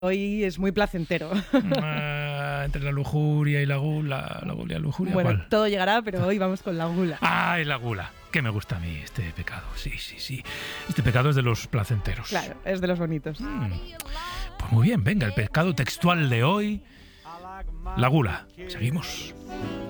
Hoy es muy placentero. Entre la lujuria y la gula. La gula y la lujuria, Bueno, ¿cuál? todo llegará, pero hoy vamos con la gula. ¡Ay, la gula! Que me gusta a mí este pecado. Sí. Este pecado es de los placenteros. Claro, es de los bonitos. Pues muy bien, venga, el pecado textual de hoy. La gula. Seguimos.